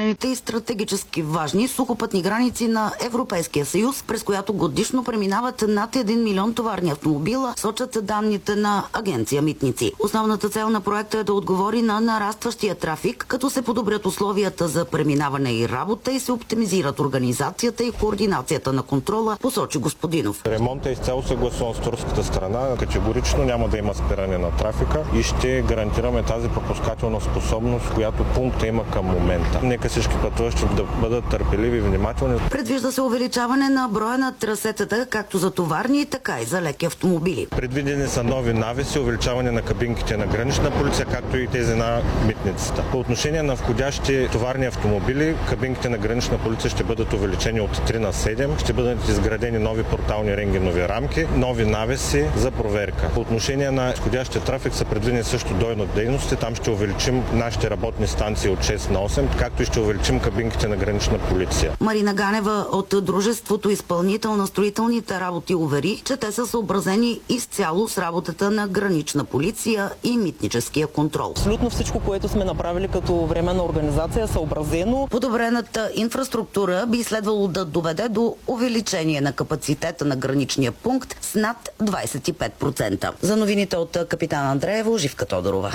затворените и стратегически важни сухопътни граници на Европейския съюз, през която годишно преминават над 1 милион товарни автомобила, сочат данните на агенция Митници. Основната цел на проекта е да отговори на нарастващия трафик, като се подобрят условията за преминаване и работа и се оптимизират организацията и координацията на контрола, посочи Господинов. Ремонтът е изцяло съгласуван с турската страна. Категорично няма да има спиране на трафика и ще гарантираме тази пропускателна способност, която пункта има към момента. Нека всички пътуващи да бъдат търпеливи и внимателни. Предвижда се увеличаване на броя на трасетата, както за товарни, така и за леки автомобили. Предвидени са нови навеси, увеличаване на кабинките на гранична полиция, както и тези на митницата. По отношение на входящи товарни автомобили, кабинките на гранична полиция ще бъдат увеличени от 3 на 7, ще бъдат изградени нови портални рентгенови рамки, нови навеси за проверка. По отношение на входящия трафик са предвидени също дойно дейности. Там ще увеличим нашите работни станции от 6 на 8, както и ще увеличим кабинките на гранична полиция. Марина Ганева от дружеството изпълнител на строителните работи увери, че те са съобразени изцяло с работата на гранична полиция и митническия контрол. Абсолютно всичко, което сме направили като временна организация е съобразено. Подобрената инфраструктура би следвало да доведе до увеличение на капацитета на граничния пункт с над 25%. За новините от Капитан Андреево, Живка Тодорова.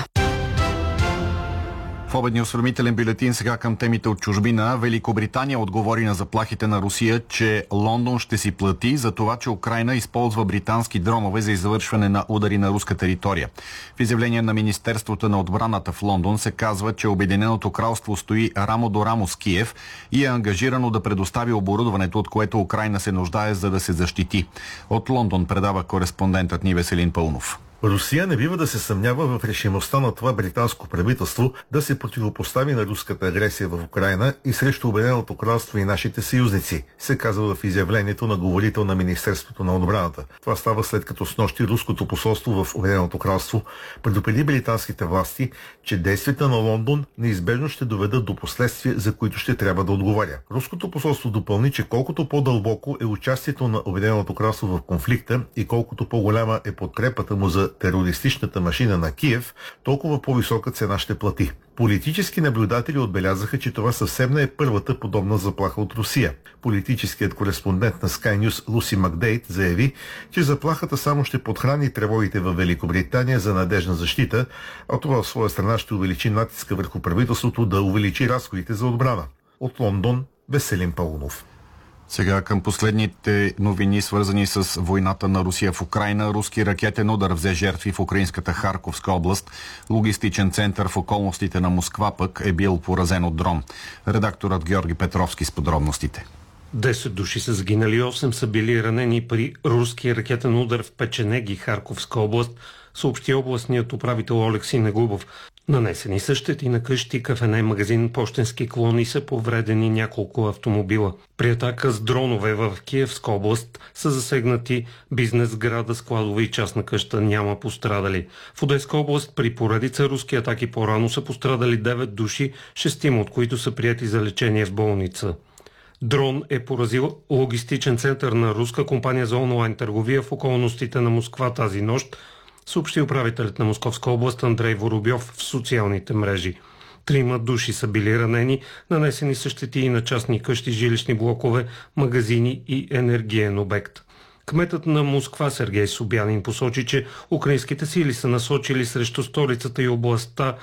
В обедния осведомителен бюлетин сега към темите от чужбина. Великобритания отговори на заплахите на Русия, че Лондон ще си плати за това, че Украйна използва британски дронове за извършване на удари на руска територия. В изявление на Министерството на отбраната в Лондон се казва, че Обединеното кралство стои рамо до рамо с Киев и е ангажирано да предостави оборудването, от което Украйна се нуждае, за да се защити. От Лондон предава кореспондентът ни Веселин Пълнов. Русия не бива да се съмнява в решимостта на това британско правителство да се противопостави на руската агресия в Украйна и срещу Обединеното кралство и нашите съюзници, се казва в изявлението на говорител на Министерството на отбраната. Това става след като снощи руското посолство в Обединеното кралство предупреди британските власти, че действията на Лондон неизбежно ще доведат до последствия, за които ще трябва да отговаря. Руското посолство допълни, че колкото по-дълбоко е участието на Обединеното кралство в конфликта и колкото по-голяма е подкрепата му за терористичната машина на Киев, толкова по-висока цена ще плати. Политически наблюдатели отбелязаха, че това съвсем не е първата подобна заплаха от Русия. Политическият кореспондент на Sky News Луси Макдейт заяви, че заплахата само ще подхрани тревогите в Великобритания за надежна защита, а това от своя страна ще увеличи натиска върху правителството да увеличи разходите за отбрана. От Лондон, Веселин Паунов. Сега към последните новини, свързани с войната на Русия в Украйна. Руски ракетен удар взе жертви в украинската Харковска област. Логистичен център в околностите на Москва пък е бил поразен от дрон. Редакторът Георги Петровски с подробностите. 10 души са загинали, 8 са били ранени при руски ракетен удар в Печенеги, Харковска област, съобщи областният управител Олексий Негубов. Нанесени са щети на къщи, кафене, магазин, пощенски клони, са повредени няколко автомобила. При атака с дронове в Киевска област са засегнати бизнес сграда, складове и частна къща, няма пострадали. В Одеска област при поредица руски атаки по-рано са пострадали 9 души, 6 от които са приети за лечение в болница. Дрон е поразил логистичен център на руска компания за онлайн търговия в околностите на Москва тази нощ, съобщи управителят на Московска област Андрей Воробьов в социалните мрежи. 3 души са били ранени, нанесени са щети и на частни къщи, жилищни блокове, магазини и енергиен обект. Кметът на Москва Сергей Собянин посочи, че украинските сили са насочили срещу столицата и областта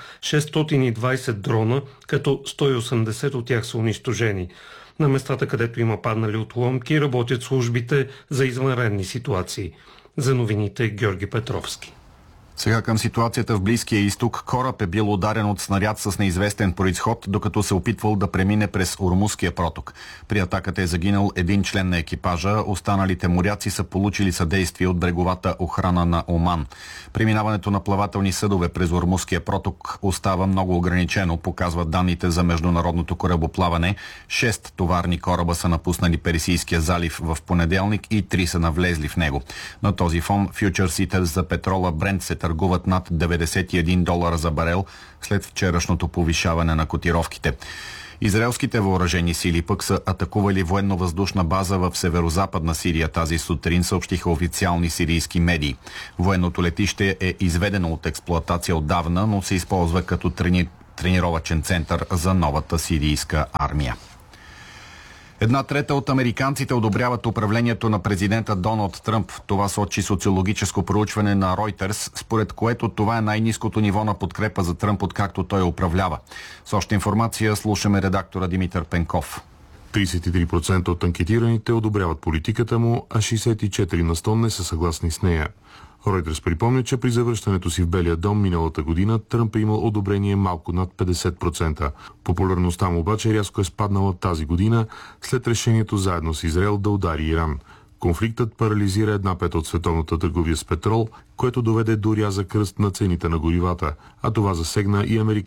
620 дрона, като 180 от тях са унищожени. На местата, където има паднали отломки, работят службите за извънредни ситуации. За новините Георги Петровски. Сега към ситуацията в Близкия изток. Кораб е бил ударен от снаряд с неизвестен произход, докато се опитвал да премине през Ормузския проток. При атаката е загинал един член на екипажа, останалите моряци са получили съдействие от бреговата охрана на Оман. Преминаването на плавателни съдове през Ормузския проток остава много ограничено, показват данните за международното корабоплаване. 6 товарни кораба са напуснали Персийския залив в понеделник и 3 са навлезли в него. На този фон фьючерсите за петрола Брент се търгуват над $91 за барел след вчерашното повишаване на котировките. Израелските въоръжени сили пък са атакували военно-въздушна база в северозападна Сирия тази сутрин, съобщиха официални сирийски медии. Военното летище е изведено от експлоатация отдавна, но се използва като тренировъчен център за новата сирийска армия. 1/3 от американците одобряват управлението на президента Доналд Тръмп. Това сочи социологическо проучване на Reuters, според което това е най-ниското ниво на подкрепа за Тръмп, откакто той управлява. С още информация слушаме редактора Димитър Пенков. 33% от анкетираните одобряват политиката му, а 64% не са съгласни с нея. Reuters припомня, че при завръщането си в Белия дом миналата година Тръмп е имал одобрение малко над 50%. Популярността му обаче рязко е спаднала тази година след решението заедно с Израел да удари Иран. Конфликтът парализира 1/5 от световната търговия с петрол, което доведе до рязък ръст на цените на горивата, а това засегна и американските